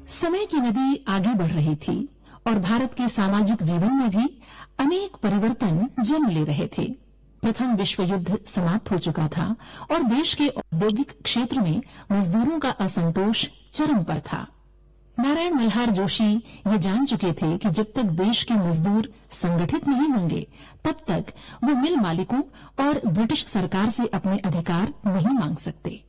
समय की नदी आगे बढ़ रही थी और भारत के सामाजिक जीवन में भी अनेक परिवर्तन जन्म ले रहे थे। प्रथम विश्व युद्ध समाप्त हो चुका था और देश के औद्योगिक क्षेत्र में मजदूरों का असंतोष चरम पर था। नारायण मल्हार जोशी ये जान चुके थे कि जब तक देश के मजदूर संगठित नहीं होंगे तब तक वो मिल मालिकों और ब्रिटिश सरकार से अपने अधिकार नहीं मांग सकते।